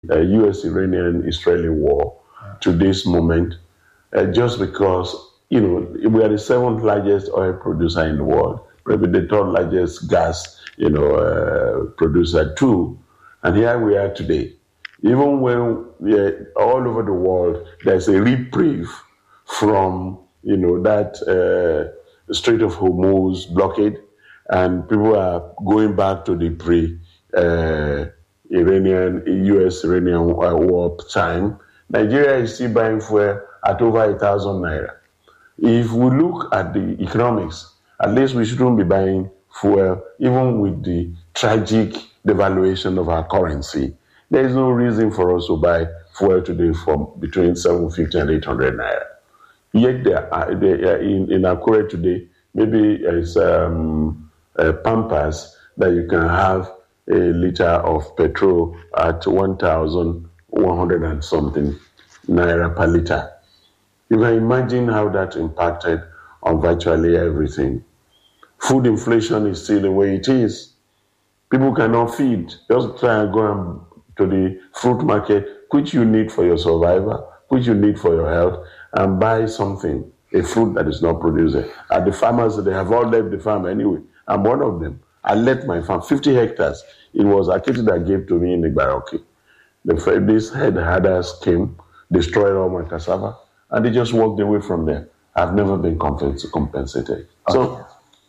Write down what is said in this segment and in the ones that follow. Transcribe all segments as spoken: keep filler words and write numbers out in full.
uh, U S Iranian-Israeli war to this moment, uh, just because, you know, we are the seventh largest oil producer in the world, maybe the third largest gas, you know, uh, producer too. And here we are today. Even when we are all over the world, there's a reprieve from, you know, that uh, Strait of Hormuz blockade, and people are going back to the pre uh, Iranian, U S Iranian war time. Nigeria is still buying fuel at over a thousand naira. If we look at the economics, at least we shouldn't be buying fuel, even with the tragic devaluation of our currency. There is no reason for us to buy fuel today for between seven fifty and eight hundred naira. Yet there are, there are in, in Akure today, maybe it's um, uh, Pampas that you can have a liter of petrol at one thousand one hundred and something naira per liter. You can imagine how that impacted on virtually everything. Food inflation is still the way it is. People cannot feed. Just try and go and to the fruit market, which you need for your survival, which you need for your health, and buy something, a fruit that is not produced. And the farmers, they have all left the farm anyway. I'm one of them. I left my farm, fifty hectares. It was Akiti that gave to me in the Baroki. The, these head herders came, destroyed all my cassava, and they just walked away from there. I've never been compensated. Okay. So,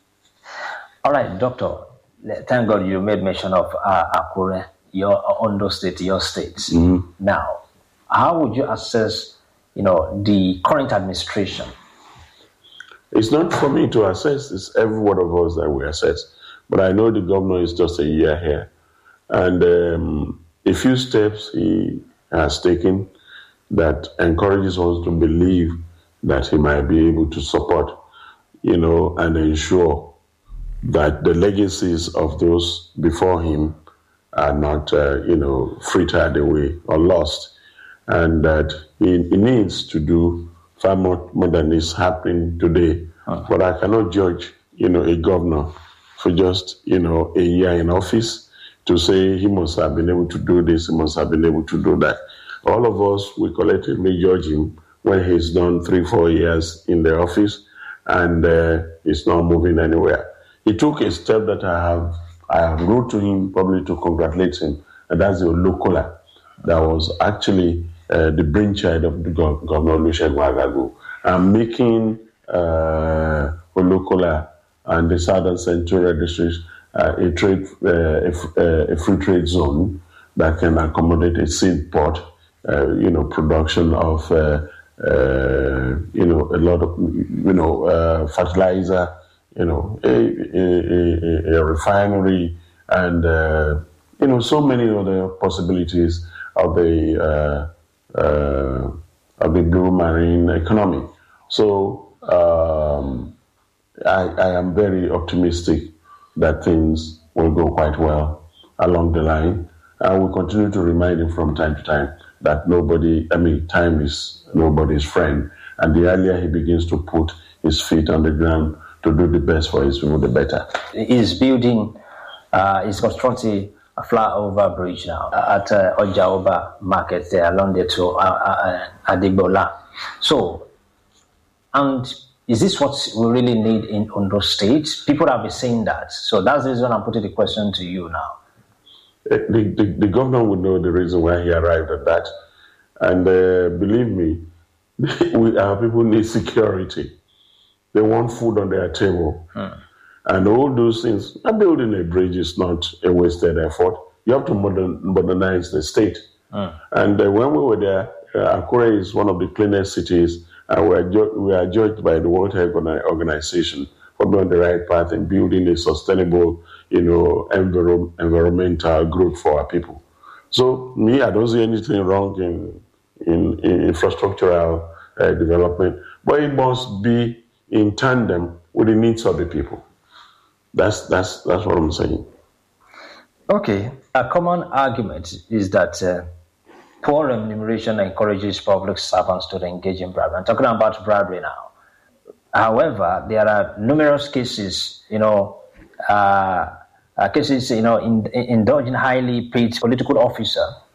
all right, Doctor. Thank God you made mention of uh, Akure, your Ondo State, your state. Mm-hmm. Now, how would you assess, you know, the current administration? It's not for me to assess. It's every one of us that we assess. But I know the governor is just a year here, and um, a few steps he has taken that encourages us to believe that he might be able to support, you know, and ensure that the legacies of those before him are not, uh, you know, frittered away or lost, and that he, he needs to do far more, more than is happening today. Uh-huh. But I cannot judge, you know, a governor for just, you know, a year in office to say he must have been able to do this, he must have been able to do that. All of us, we collectively judge him when he's done three, four years in the office and uh, he's not moving anywhere. He took a step that I have, I have wrote to him probably to congratulate him, and that's the Olokola. That was actually uh, the brainchild of the go- Governor Olusegun Agagu. I'm making uh, Olokola and the Southern Central District uh, a trade, uh, a, a free trade zone that can accommodate a seed port, uh, you know, production of, uh, uh, you know, a lot of, you know, uh, fertilizer, you know, a, a, a, a refinery, and, uh, you know, so many other possibilities of the, uh, uh, of the blue marine economy. So, um, I, I am very optimistic that things will go quite well along the line. I will continue to remind him from time to time that nobody, I mean, time is nobody's friend. And the earlier he begins to put his feet on the ground to do the best for his people, the better. He's building, uh, he's constructing a flyover bridge now at uh, Ojaoba Market there along there to uh, uh, Adibola. So, and is this what we really need in Ondo State? People have been saying that. So that's the reason I'm putting the question to you now. The, the, the governor would know the reason why he arrived at that. And uh, believe me, we, our people need security. They want food on their table. Hmm. And all those things, building a bridge is not a wasted effort. You have to modern, modernize the state. Hmm. And uh, when we were there, uh, Akure is one of the cleanest cities. And we are, ju- we are judged by the World Health Organization for being on the right path in building a sustainable, you know, enviro- environmental growth for our people. So, me, I don't see anything wrong in in, in infrastructural uh, development, but it must be in tandem with the needs of the people. That's that's that's what I'm saying. Okay, a common argument is that. Uh, Poor remuneration encourages public servants to engage in bribery. I'm talking about bribery now. However, there are numerous cases, you know, uh, uh, cases, you know, in, in indulging highly paid political officer